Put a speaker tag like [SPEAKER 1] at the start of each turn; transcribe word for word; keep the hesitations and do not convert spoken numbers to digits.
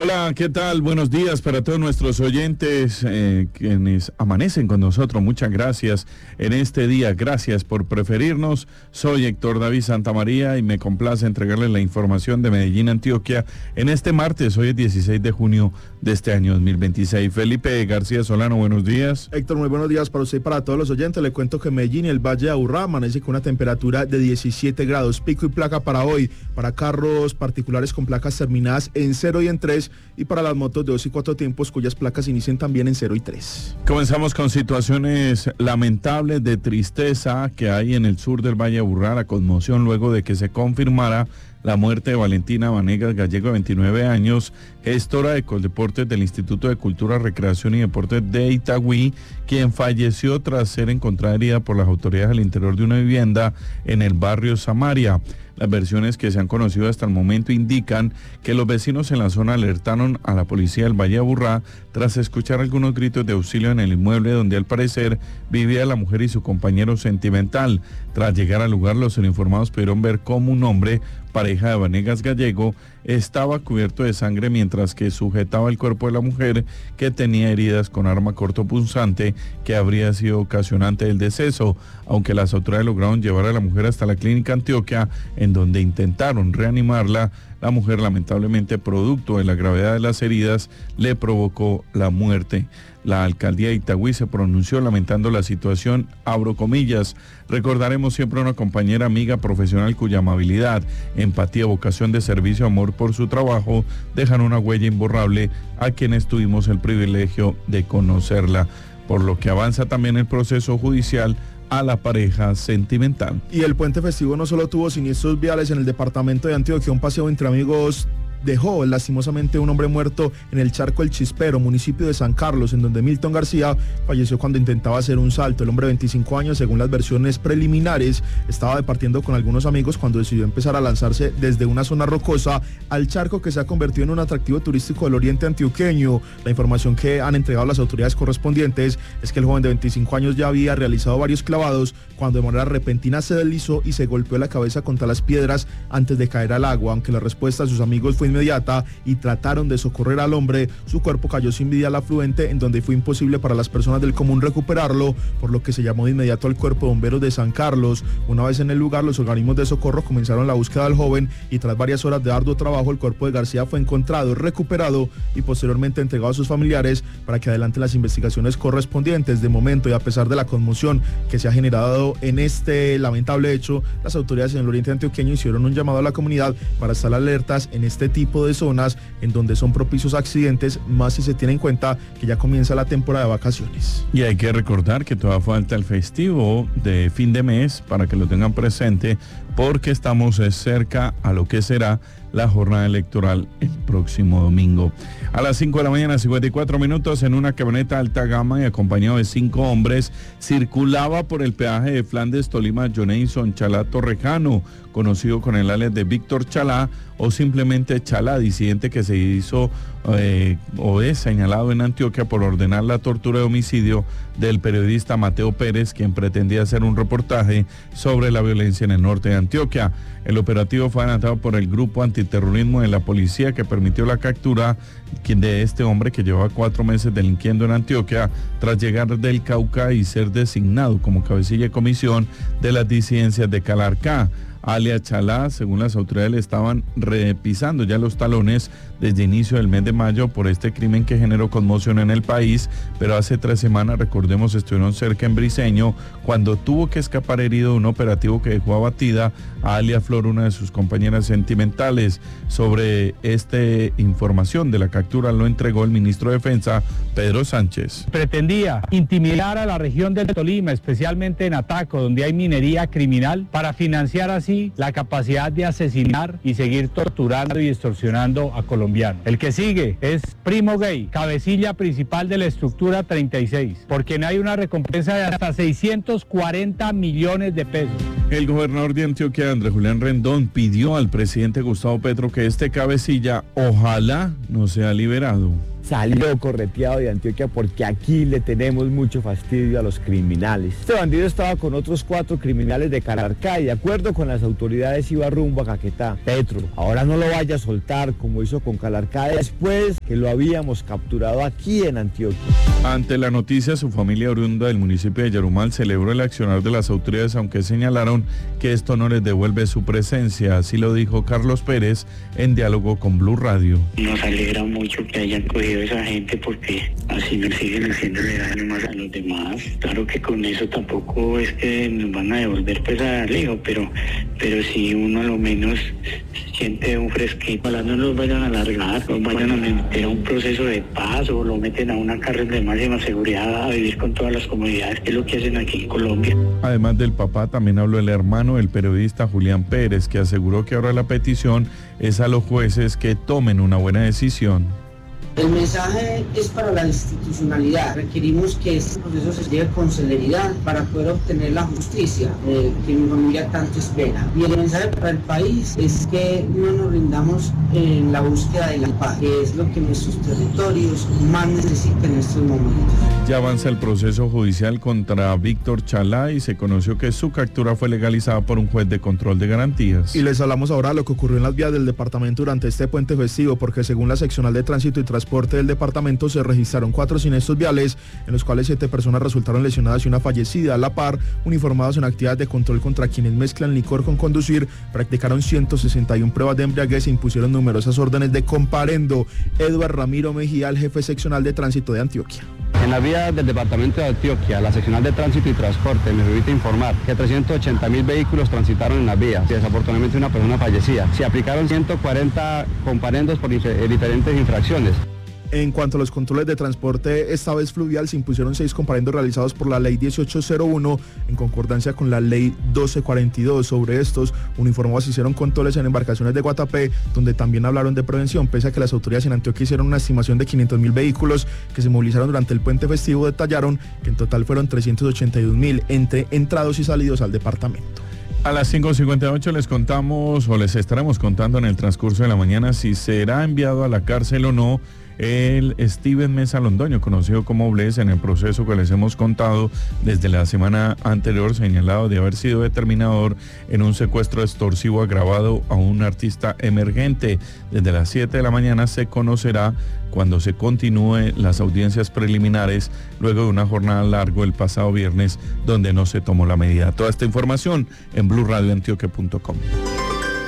[SPEAKER 1] Hola, ¿qué tal? Buenos días para todos nuestros oyentes, eh, quienes amanecen con nosotros. Muchas gracias en este día. Gracias por preferirnos. Soy Héctor David Santamaría y me complace entregarles la información de Medellín, Antioquia, en este martes. Hoy es dieciséis de junio de este año dos mil veintiséis. Felipe García Solano, buenos días.
[SPEAKER 2] Héctor, muy buenos días para usted y para todos los oyentes. Le cuento que Medellín y el Valle de Aburrá amanece con una temperatura de diecisiete grados. Pico y placa para hoy, para carros particulares con placas terminadas en cero y en tres, y para las motos de dos y cuatro tiempos cuyas placas inician también en cero y tres.
[SPEAKER 1] Comenzamos con situaciones lamentables de tristeza que hay en el sur del Valle de Aburrá. La conmoción luego de que se confirmara la muerte de Valentina Vanegas Gallego, de veintinueve años, gestora de Coldeportes del Instituto de Cultura, Recreación y Deportes de Itagüí, quien falleció tras ser encontrada herida por las autoridades al interior de una vivienda en el barrio Samaria. Las versiones que se han conocido hasta el momento indican que los vecinos en la zona alertaron a la policía del Valle de Aburrá tras escuchar algunos gritos de auxilio en el inmueble donde al parecer vivía la mujer y su compañero sentimental. Tras llegar al lugar, los uniformados pudieron ver cómo un hombre, pareja de Vanegas Gallego, estaba cubierto de sangre mientras que sujetaba el cuerpo de la mujer, que tenía heridas con arma cortopunzante que habría sido ocasionante del deceso. Aunque las autoridades lograron llevar a la mujer hasta la clínica Antioquia, en donde intentaron reanimarla, la mujer, lamentablemente producto de la gravedad de las heridas, le provocó la muerte. La alcaldía de Itagüí se pronunció lamentando la situación, abro comillas. Recordaremos siempre a una compañera, amiga, profesional cuya amabilidad, empatía, vocación de servicio, amor por su trabajo dejan una huella imborrable a quienes tuvimos el privilegio de conocerla, por lo que avanza también el proceso judicial a la pareja sentimental.
[SPEAKER 2] Y el puente festivo no solo tuvo siniestros viales en el departamento de Antioquia. Un paseo entre amigos dejó lastimosamente un hombre muerto en el Charco El Chispero, municipio de San Carlos, en donde Milton García falleció cuando intentaba hacer un salto. El hombre de veinticinco años, según las versiones preliminares, estaba departiendo con algunos amigos cuando decidió empezar a lanzarse desde una zona rocosa al charco, que se ha convertido en un atractivo turístico del oriente antioqueño. La información que han entregado las autoridades correspondientes es que el joven de veinticinco años ya había realizado varios clavados cuando de manera repentina se deslizó y se golpeó la cabeza contra las piedras antes de caer al agua. Aunque la respuesta de sus amigos fue inmediata y trataron de socorrer al hombre, su cuerpo cayó sin vida al afluente, en donde fue imposible para las personas del común recuperarlo, por lo que se llamó de inmediato al Cuerpo de Bomberos de San Carlos. Una vez en el lugar, los organismos de socorro comenzaron la búsqueda del joven y tras varias horas de arduo trabajo, el cuerpo de García fue encontrado, recuperado y posteriormente entregado a sus familiares para que adelanten las investigaciones correspondientes. De momento, y a pesar de la conmoción que se ha generado en este lamentable hecho, las autoridades en el oriente antioqueño hicieron un llamado a la comunidad para estar alertas en este tipo tipo de zonas en donde son propicios accidentes, más si se tiene en cuenta que ya comienza la temporada de vacaciones.
[SPEAKER 1] Y hay que recordar que todavía falta el festivo de fin de mes para que lo tengan presente, porque estamos cerca a lo que será la jornada electoral el próximo domingo. A las cinco de la mañana, cincuenta y cuatro minutos, en una camioneta alta gama y acompañado de cinco hombres, circulaba por el peaje de Flandes, Tolima, Joneison Chalá Torrejano, conocido con el alias de Víctor Chalá o simplemente Chalá, disidente que se hizo eh, o es señalado en Antioquia por ordenar la tortura de homicidio del periodista Mateo Pérez, quien pretendía hacer un reportaje sobre la violencia en el norte de Antioquia. El operativo fue adelantado por el grupo antiterrorismo de la policía, que permitió la captura de este hombre que llevaba cuatro meses delinquiendo en Antioquia tras llegar del Cauca y ser designado como cabecilla de comisión de las disidencias de Calarcá. Alias Chalá, según las autoridades, le estaban repisando ya los talones desde inicio del mes de mayo por este crimen que generó conmoción en el país, pero hace tres semanas, recordemos, estuvieron cerca en Briceño cuando tuvo que escapar herido de un operativo que dejó abatida a Alia Flor, una de sus compañeras sentimentales. Sobre esta información de la captura lo entregó el ministro de Defensa, Pedro Sánchez.
[SPEAKER 3] Pretendía intimidar a la región del Tolima, especialmente en Ataco, donde hay minería criminal, para financiar así la capacidad de asesinar y seguir torturando y extorsionando a colombianos. El que sigue es Primo Gay, cabecilla principal de la estructura treinta y seis, por quien hay una recompensa de hasta seiscientos cuarenta millones de pesos.
[SPEAKER 1] El gobernador de Antioquia, Andrés Julián Rendón, pidió al presidente Gustavo Petro que este cabecilla ojalá no sea liberado.
[SPEAKER 4] Salió correteado de Antioquia porque aquí le tenemos mucho fastidio a los criminales. Este bandido estaba con otros cuatro criminales de Calarcá y de acuerdo con las autoridades iba rumbo a Caquetá. Petro, ahora no lo vaya a soltar como hizo con Calarcá después que lo habíamos capturado aquí en Antioquia.
[SPEAKER 1] Ante la noticia, su familia oriunda del municipio de Yarumal celebró el accionar de las autoridades, aunque señalaron que esto no les devuelve su presencia. Así lo dijo Carlos Pérez en diálogo con Blue Radio.
[SPEAKER 5] Nos alegra mucho que hayan cogido esa gente porque así nos siguen haciéndole daño más a los demás. Claro que con eso tampoco es que nos van a devolver pues a Alejo, pero, pero si uno a lo menos siente un fresquito, ojalá no los vayan a alargar, los vayan a meter a un proceso de paz o lo meten a una cárcel de máxima seguridad a vivir con todas las comodidades, que es lo que hacen aquí en Colombia.
[SPEAKER 1] Además del papá, también habló el hermano del periodista Julián Pérez, que aseguró que ahora la petición es a los jueces que tomen una buena decisión.
[SPEAKER 6] El mensaje es para la institucionalidad. Requerimos que este proceso se lleve con celeridad para poder obtener la justicia eh, que mi familia tanto espera. Y el mensaje para el país es que no nos rindamos en la búsqueda de la paz, que es lo que nuestros territorios más necesitan en estos momentos.
[SPEAKER 1] Ya avanza el proceso judicial contra Víctor Chalá y se conoció que su captura fue legalizada por un juez de control de garantías.
[SPEAKER 2] Y les hablamos ahora de lo que ocurrió en las vías del departamento durante este puente festivo, porque según la seccional de tránsito y transporte del departamento se registraron cuatro siniestros viales, en los cuales siete personas resultaron lesionadas y una fallecida. A la par, uniformados en actividades de control contra quienes mezclan licor con conducir, practicaron ciento sesenta y una pruebas de embriaguez e impusieron numerosas órdenes de comparendo. Eduardo Ramiro Mejía, el jefe seccional de tránsito de Antioquia.
[SPEAKER 7] En las vías del departamento de Antioquia, la seccional de tránsito y transporte me permite informar que trescientos ochenta mil vehículos transitaron en las vías y desafortunadamente una persona fallecida. Se aplicaron ciento cuarenta comparendos por diferentes infracciones.
[SPEAKER 2] En cuanto a los controles de transporte, esta vez fluvial, se impusieron seis comparendos realizados por la ley dieciocho cero uno en concordancia con la ley doce cuarenta y dos. Sobre estos, uniformados hicieron controles en embarcaciones de Guatapé, donde también hablaron de prevención, pese a que las autoridades en Antioquia hicieron una estimación de quinientos mil vehículos que se movilizaron durante el puente festivo. Detallaron que en total fueron trescientos ochenta y dos mil entre entrados y salidos al departamento.
[SPEAKER 1] A las cinco cincuenta y ocho les contamos o les estaremos contando en el transcurso de la mañana si será enviado a la cárcel o no el Steven Mesa Londoño, conocido como Bless, en el proceso que les hemos contado desde la semana anterior, señalado de haber sido determinador en un secuestro extorsivo agravado a un artista emergente. Desde las siete de la mañana se conocerá cuando se continúen las audiencias preliminares, luego de una jornada larga el pasado viernes donde no se tomó la medida. Toda esta información en blue radio antioquia punto com.